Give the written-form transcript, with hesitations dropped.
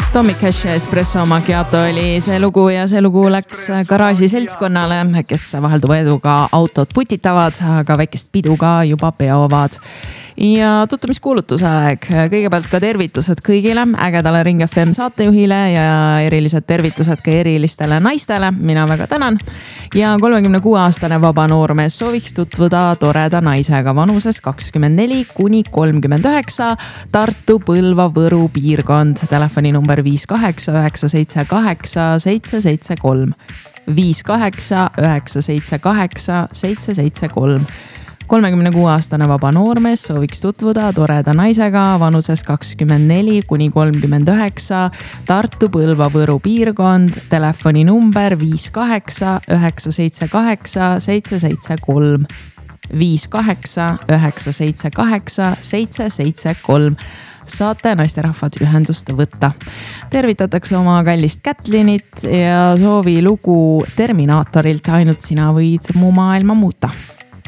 Atomic Cash ja Espresso Macchiato oli see lugu ja see lugu läks garaaži seltskonnale, kes vahelduva eduga autot putitavad, aga väikest pidu ka juba peavad. Ja tuttamiskuulutuse aeg. Kõigepealt ka tervitused kõigile ägedale Ring FM saatejuhile ja erilised tervitused ka erilistele naistele. Mina väga tänan. Ja 36-aastane vaba noormees sooviks tutvuda toreda naisega vanuses 24–39 Tartu, Põlva, Võru piirkond. Telefoninumber 58978 773. 58978 773. 36-aastane vaba noormees sooviks tutvuda toreda naisega vanuses 24–39 Tartu, Põlva, Võru piirkond. Telefoninumber 58978 773. 58978 773. Saate naisterahvad ühendust võtta. Tervitatakse oma kallist Kätlinit ja soovi lugu Terminaatorilt Ainult sina võid mu maailma muuta.